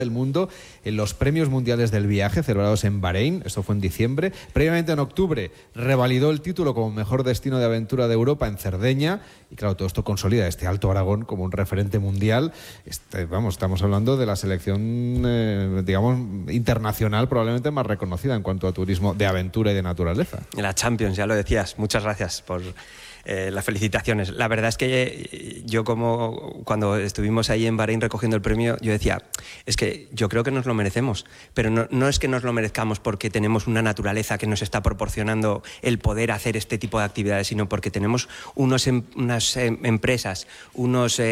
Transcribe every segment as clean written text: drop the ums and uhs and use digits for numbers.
del mundo en los premios mundiales del viaje celebrados en Bahrein. Esto fue en diciembre. Previamente en octubre revalidó el título como mejor destino de aventura de Europa en Cerdeña. Y claro, todo esto consolida este Alto Aragón como un referente mundial. Estamos hablando de la selección, digamos, internacional probablemente más reconocida en cuanto a turismo de aventura y de naturaleza. La Champions, ya lo decías. Muchas gracias por las felicitaciones. La verdad es que yo, como cuando estuvimos ahí en Bahrein recogiendo el premio, yo decía, es que yo creo que nos lo merecemos, pero no es que nos lo merezcamos porque tenemos una naturaleza que nos está proporcionando el poder hacer este tipo de actividades, sino porque tenemos unas empresas, unos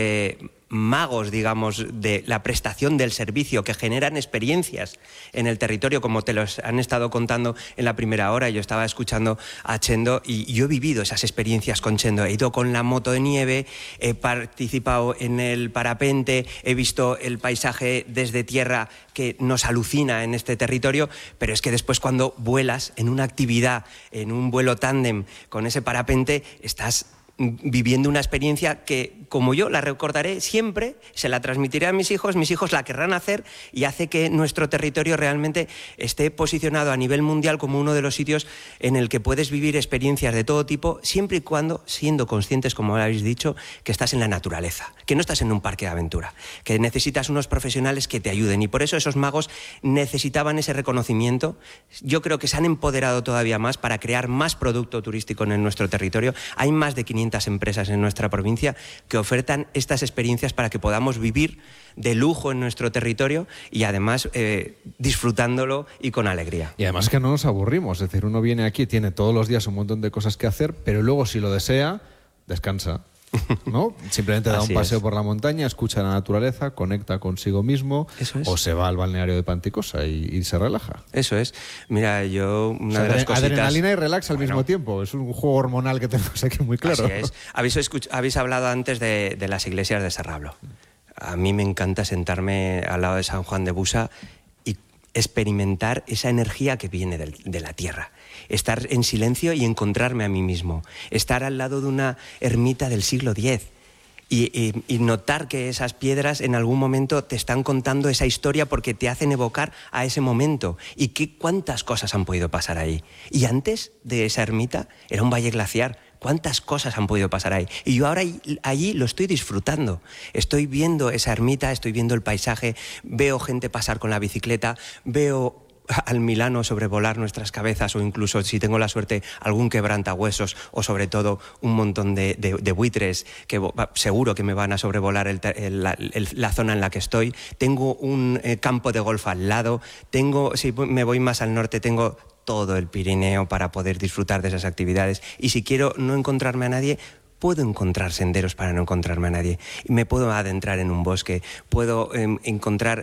magos, digamos, de la prestación del servicio que generan experiencias en el territorio, como te los han estado contando en la primera hora. Yo estaba escuchando a Chendo y yo he vivido esas experiencias con Chendo. He ido con la moto de nieve, he participado en el parapente, he visto el paisaje desde tierra que nos alucina en este territorio, pero es que después cuando vuelas en una actividad, en un vuelo tándem con ese parapente, estás viviendo una experiencia que, como yo, la recordaré siempre, se la transmitiré a mis hijos la querrán hacer y hace que nuestro territorio realmente esté posicionado a nivel mundial como uno de los sitios en el que puedes vivir experiencias de todo tipo, siempre y cuando siendo conscientes, como habéis dicho, que estás en la naturaleza, que no estás en un parque de aventura, que necesitas unos profesionales que te ayuden, y por eso esos magos necesitaban ese reconocimiento. Yo creo que se han empoderado todavía más para crear más producto turístico en nuestro territorio. Hay más de 500 empresas en nuestra provincia que ofertan estas experiencias para que podamos vivir de lujo en nuestro territorio y además disfrutándolo y con alegría. Y además que no nos aburrimos, es decir, uno viene aquí, tiene todos los días un montón de cosas que hacer, pero luego si lo desea, descansa, ¿no? Simplemente da un paseo por la montaña, escucha la naturaleza, conecta consigo mismo, o se va al balneario de Panticosa y se relaja. Eso es. Mira, yo una de las cositas... Adrenalina y relax al mismo tiempo. Es un juego hormonal que tenemos aquí muy claro. Así es. Habéis hablado antes de las iglesias de Serrablo. A mí me encanta sentarme al lado de San Juan de Busa y experimentar esa energía que viene de la tierra. Estar en silencio y encontrarme a mí mismo. Estar al lado de una ermita del siglo X y notar que esas piedras en algún momento te están contando esa historia porque te hacen evocar a ese momento. Y cuántas cosas han podido pasar ahí. Y antes de esa ermita era un valle glaciar. ¿Cuántas cosas han podido pasar ahí? Y yo ahora allí lo estoy disfrutando. Estoy viendo esa ermita, estoy viendo el paisaje, veo gente pasar con la bicicleta, veo al Milano sobrevolar nuestras cabezas, o incluso, si tengo la suerte, algún quebrantahuesos, o sobre todo un montón de buitres que seguro que me van a sobrevolar la zona en la que estoy. Tengo un campo de golf al lado, si me voy más al norte, tengo todo el Pirineo para poder disfrutar de esas actividades. Y si quiero no encontrarme a nadie, puedo encontrar senderos para no encontrarme a nadie. Me puedo adentrar en un bosque, puedo encontrar,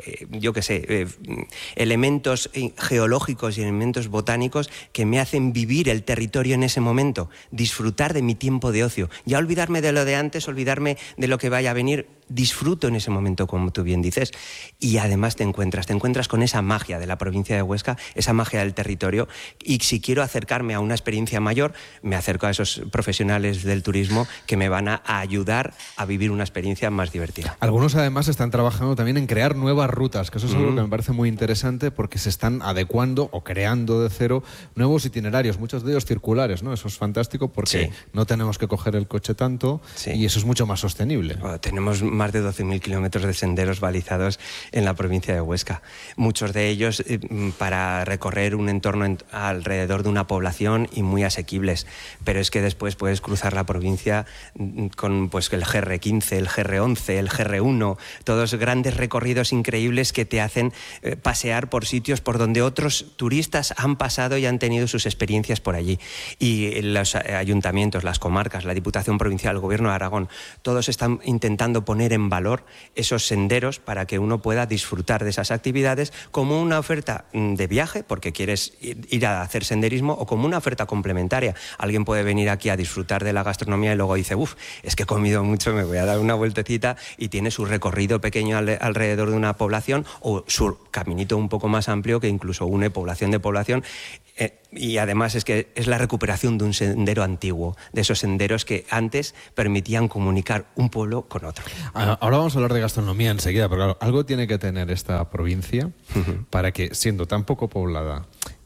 elementos geológicos y elementos botánicos que me hacen vivir el territorio en ese momento, disfrutar de mi tiempo de ocio. Ya olvidarme de lo de antes, olvidarme de lo que vaya a venir. Disfruto en ese momento, como tú bien dices, y además te encuentras con esa magia de la provincia de Huesca, esa magia del territorio, y si quiero acercarme a una experiencia mayor, me acerco a esos profesionales del turismo que me van a ayudar a vivir una experiencia más divertida. Algunos además están trabajando también en crear nuevas rutas, que eso es algo que me parece muy interesante porque se están adecuando o creando de cero nuevos itinerarios, muchos de ellos circulares, ¿no? Eso es fantástico porque no tenemos que coger el coche tanto y eso es mucho más sostenible. Tenemos más de 12.000 kilómetros de senderos balizados en la provincia de Huesca. Muchos de ellos para recorrer un entorno alrededor de una población y muy asequibles. Pero es que después puedes cruzar la provincia con pues, el GR15, el GR11, el GR1, todos grandes recorridos increíbles que te hacen pasear por sitios por donde otros turistas han pasado y han tenido sus experiencias por allí. Y los ayuntamientos, las comarcas, la Diputación Provincial, el Gobierno de Aragón, todos están intentando poner en valor esos senderos para que uno pueda disfrutar de esas actividades como una oferta de viaje, porque quieres ir a hacer senderismo, o como una oferta complementaria. Alguien puede venir aquí a disfrutar de la gastronomía y luego dice, es que he comido mucho, me voy a dar una vueltecita, y tiene su recorrido pequeño alrededor de una población, o su caminito un poco más amplio que incluso une población de población. Y además es que es la recuperación de un sendero antiguo, de esos senderos que antes permitían comunicar un pueblo con otro. Ahora vamos a hablar de gastronomía enseguida, pero claro, algo tiene que tener esta provincia para que, siendo tan poco poblada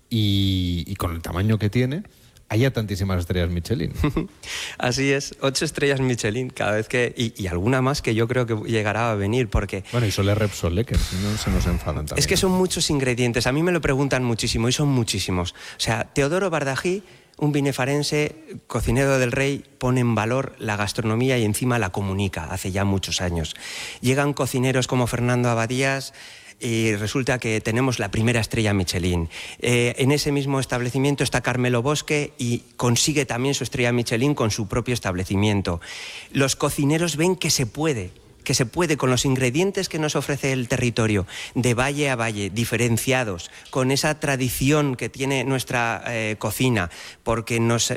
y con el tamaño que tiene, haya tantísimas estrellas Michelin. Así es, 8 estrellas Michelin cada vez que... Y alguna más que yo creo que llegará a venir porque... Bueno, y Sole Repsol, que si no se nos enfadan también. Es que son muchos ingredientes, a mí me lo preguntan muchísimo y son muchísimos. O sea, Teodoro Bardají, un binefarense, cocinero del rey, pone en valor la gastronomía y encima la comunica hace ya muchos años. Llegan cocineros como Fernando Abadías y resulta que tenemos la primera estrella Michelin. En ese mismo establecimiento está Carmelo Bosque y consigue también su estrella Michelin con su propio establecimiento. Los cocineros ven que se puede con los ingredientes que nos ofrece el territorio, de valle a valle, diferenciados, con esa tradición que tiene nuestra cocina, porque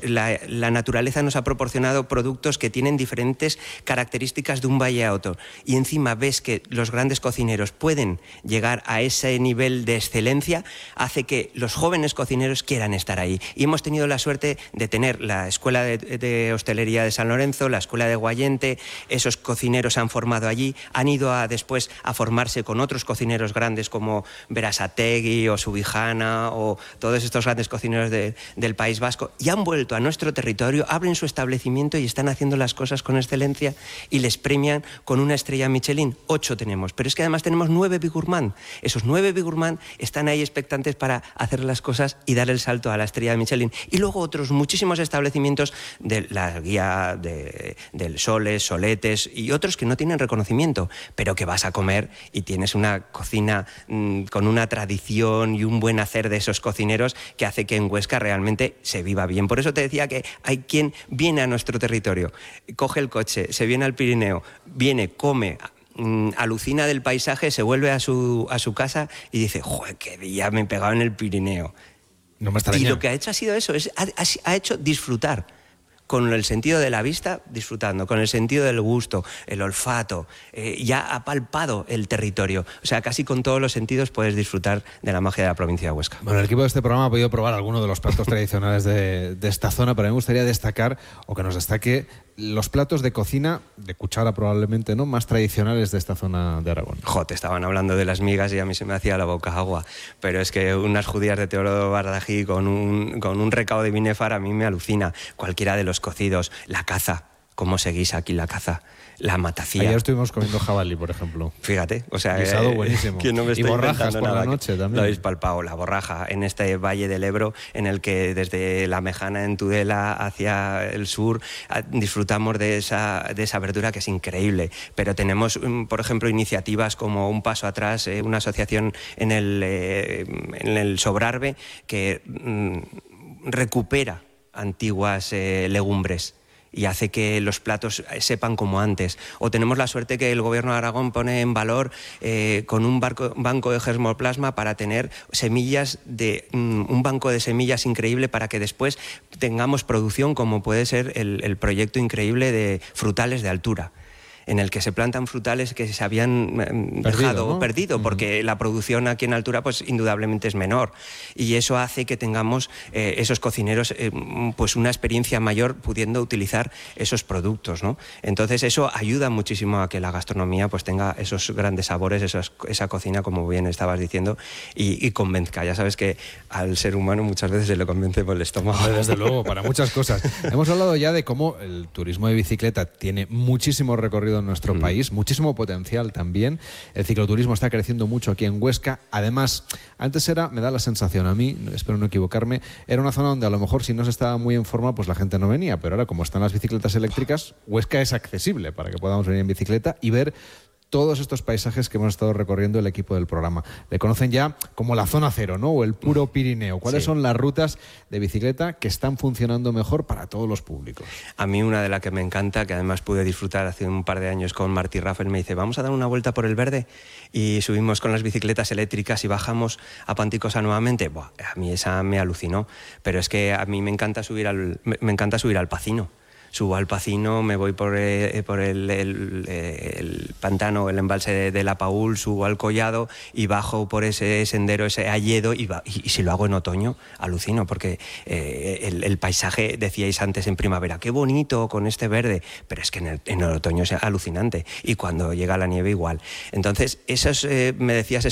la naturaleza nos ha proporcionado productos que tienen diferentes características de un valle a otro. Y encima ves que los grandes cocineros pueden llegar a ese nivel de excelencia, hace que los jóvenes cocineros quieran estar ahí. Y hemos tenido la suerte de tener la Escuela de Hostelería de San Lorenzo, la Escuela de Guayente, esos cocineros han formado allí, han ido después a formarse con otros cocineros grandes como Berasategui o Subijana o todos estos grandes cocineros del País Vasco y han vuelto a nuestro territorio, abren su establecimiento y están haciendo las cosas con excelencia y les premian con una estrella Michelin. 8 tenemos, pero es que además tenemos 9 Big Gourmand. Esos 9 Big Gourmand están ahí expectantes para hacer las cosas y dar el salto a la estrella de Michelin. Y luego otros muchísimos establecimientos de la guía del Soles, Soletes y otros que no tienen reconocimiento, pero que vas a comer y tienes una cocina con una tradición y un buen hacer de esos cocineros que hace que en Huesca realmente se viva bien. Por eso te decía que hay quien viene a nuestro territorio, coge el coche, se viene al Pirineo, viene, come, alucina del paisaje, se vuelve a su casa y dice, ¡joder, qué día me he pegado en el Pirineo! No me extraña. Y lo que ha hecho ha sido eso, ha hecho disfrutar. Con el sentido de la vista, disfrutando, con el sentido del gusto, el olfato, ya ha palpado el territorio. O sea, casi con todos los sentidos puedes disfrutar de la magia de la provincia de Huesca. Bueno, el equipo de este programa ha podido probar algunos de los platos tradicionales de esta zona, pero a mí me gustaría destacar, o que nos destaque, los platos de cocina, de cuchara probablemente, ¿no?, más tradicionales de esta zona de Aragón. Te estaban hablando de las migas y a mí se me hacía la boca agua, pero es que unas judías de Teodoro Bardají con un recao de binefar a mí me alucina. Cualquiera de los cocidos, la caza, cómo se guisa aquí la caza, la matacía. Ayer estuvimos comiendo jabalí, por ejemplo. Fíjate, o sea, guisado buenísimo. Que no me y borrajas por nada, la noche también. Lo habéis palpado, la borraja en este valle del Ebro, en el que desde La Mejana en Tudela hacia el sur disfrutamos de esa verdura que es increíble. Pero tenemos, por ejemplo, iniciativas como Un Paso Atrás, una asociación en el Sobrarbe que recupera antiguas legumbres y hace que los platos sepan como antes. O tenemos la suerte que el Gobierno de Aragón pone en valor con un banco de germoplasma para tener semillas, un banco de semillas increíble para que después tengamos producción como puede ser el proyecto increíble de frutales de altura, en el que se plantan frutales que se habían perdido, porque la producción aquí en altura pues indudablemente es menor, y eso hace que tengamos esos cocineros pues una experiencia mayor pudiendo utilizar esos productos, ¿no? Entonces eso ayuda muchísimo a que la gastronomía pues tenga esos grandes sabores, esa cocina, como bien estabas diciendo, y convenzca. Ya sabes que al ser humano muchas veces se lo convence por el estómago. Desde luego, para muchas cosas. Hemos hablado ya de cómo el turismo de bicicleta tiene muchísimo recorrido en nuestro país, muchísimo potencial también. El cicloturismo está creciendo mucho aquí en Huesca. Además, antes me da la sensación a mí, espero no equivocarme, era una zona donde a lo mejor si no se estaba muy en forma, pues la gente no venía. Pero ahora, como están las bicicletas eléctricas, Huesca es accesible para que podamos venir en bicicleta y ver todos estos paisajes que hemos estado recorriendo el equipo del programa. Le conocen ya como la zona cero, ¿no?, o el puro Pirineo. ¿Cuáles son las rutas de bicicleta que están funcionando mejor para todos los públicos? A mí una de las que me encanta, que además pude disfrutar hace un par de años con Martí Raffel, me dice, vamos a dar una vuelta por el Verde, y subimos con las bicicletas eléctricas y bajamos a Panticosa nuevamente. A mí esa me alucinó, pero es que a mí me encanta subir al Pacino. O subo al Pacino, me voy por el pantano, el embalse de la Paúl, subo al Collado y bajo por ese sendero, ese Alledo, y si lo hago en otoño, alucino, porque el paisaje, decíais antes en primavera, qué bonito con este verde, pero es que en el otoño es alucinante, y cuando llega la nieve igual. Entonces, me decías